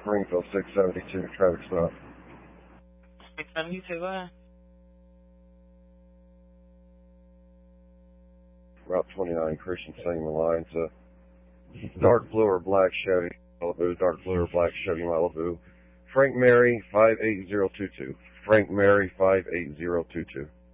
Springfield 672, traffic stop. 672, go ahead. Route 29, Christian Single Line. It's a dark blue or black Chevy Malibu, dark blue or black Chevy Malibu. Frank Mary 58022. Frank Mary 58022.